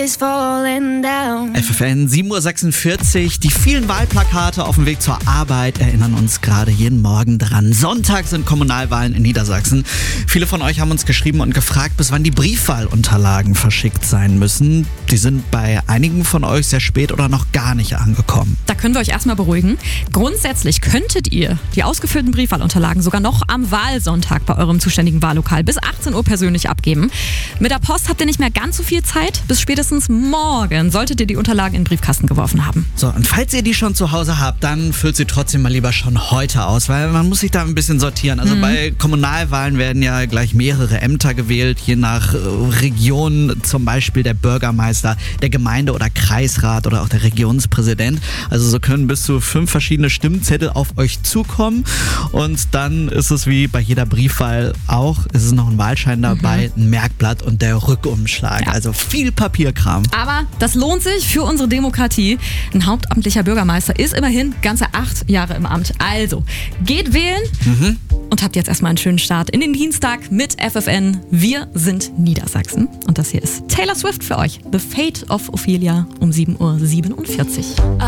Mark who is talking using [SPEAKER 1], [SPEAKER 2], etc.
[SPEAKER 1] is falling down.
[SPEAKER 2] FFN 7.46 Uhr. Die vielen Wahlplakate auf dem Weg zur Arbeit erinnern uns gerade jeden Morgen dran. Sonntag sind Kommunalwahlen in Niedersachsen. Viele von euch haben uns geschrieben und gefragt, bis wann die Briefwahlunterlagen verschickt sein müssen. Die sind bei einigen von euch sehr spät oder noch gar nicht angekommen.
[SPEAKER 3] Da können wir euch erstmal beruhigen. Grundsätzlich könntet ihr die ausgefüllten Briefwahlunterlagen sogar noch am Wahlsonntag bei eurem zuständigen Wahllokal bis 18 Uhr persönlich abgeben. Mit der Post habt ihr nicht mehr ganz so viel Zeit. Bis spätestens morgen solltet ihr die Unterlagen in den Briefkasten geworfen haben.
[SPEAKER 2] So, und falls ihr die schon zu Hause habt, dann füllt sie trotzdem mal lieber schon heute aus, weil man muss sich da ein bisschen sortieren. Also bei Kommunalwahlen werden ja gleich mehrere Ämter gewählt, je nach Region, zum Beispiel der Bürgermeister, der Gemeinde- oder Kreisrat oder auch der Regionspräsident. Also so können bis zu 5 verschiedene Stimmzettel auf euch zukommen und dann ist es wie bei jeder Briefwahl auch, es ist noch ein Wahlschein dabei, ein Merkblatt und der Rückumschlag.
[SPEAKER 3] Ja.
[SPEAKER 2] Also viel Papierkram.
[SPEAKER 3] Aber das lohnt sich für unsere Demokratie. Ein hauptamtlicher Bürgermeister ist immerhin ganze 8 Jahre im Amt. Also, geht wählen und habt jetzt erstmal einen schönen Start in den Dienstag mit FFN. Wir sind Niedersachsen. Und das hier ist Taylor Swift für euch. The Fate of Ophelia um 7.47 Uhr.